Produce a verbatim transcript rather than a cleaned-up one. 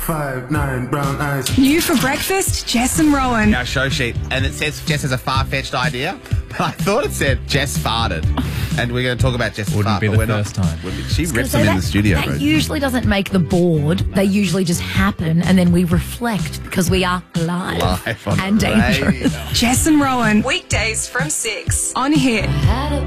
Five, nine, brown eyes. New for breakfast, Jess and Rowan. Our show sheet, and it says Jess has a far-fetched idea, but I thought it said Jess farted. And we're going to talk about Jess' Wouldn't fart, be but the we're first not. time. She rips them So in that- the studio. That Right? usually doesn't make the board. They usually just happen, and then we reflect because we are live, Live on and the dangerous. radio. Jess and Rowan. Weekdays from six on Hit.